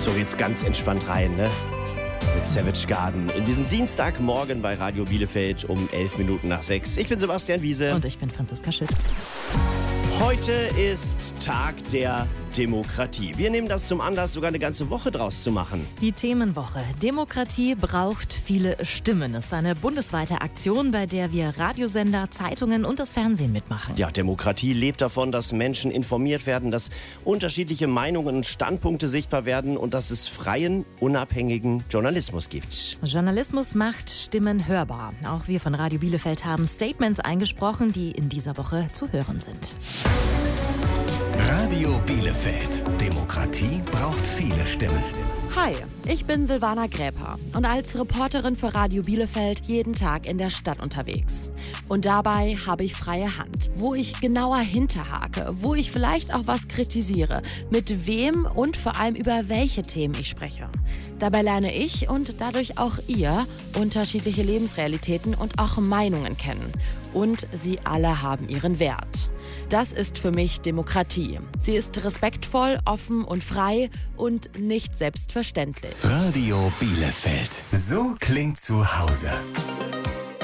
So geht's ganz entspannt rein, ne? Mit Savage Garden in diesen Dienstagmorgen bei Radio Bielefeld um 6:11. Ich bin Sebastian Wiese. Und ich bin Franziska Schütz. Heute ist Tag der Demokratie. Wir nehmen das zum Anlass, sogar eine ganze Woche draus zu machen. Die Themenwoche. Demokratie braucht viele Stimmen. Es ist eine bundesweite Aktion, bei der wir Radiosender, Zeitungen und das Fernsehen mitmachen. Ja, Demokratie lebt davon, dass Menschen informiert werden, dass unterschiedliche Meinungen und Standpunkte sichtbar werden und dass es freien, unabhängigen Journalismus gibt. Journalismus macht Stimmen hörbar. Auch wir von Radio Bielefeld haben Statements eingesprochen, die in dieser Woche zu hören sind. Radio Bielefeld. Demokratie braucht viele Stimmen. Hi, ich bin Silvana Gräper und als Reporterin für Radio Bielefeld jeden Tag in der Stadt unterwegs. Und dabei habe ich freie Hand, wo ich genauer hinterhake, wo ich vielleicht auch was kritisiere, mit wem und vor allem über welche Themen ich spreche. Dabei lerne ich und dadurch auch ihr unterschiedliche Lebensrealitäten und auch Meinungen kennen. Und sie alle haben ihren Wert. Das ist für mich Demokratie. Sie ist respektvoll, offen und frei und nicht selbstverständlich. Radio Bielefeld. So klingt zu Hause.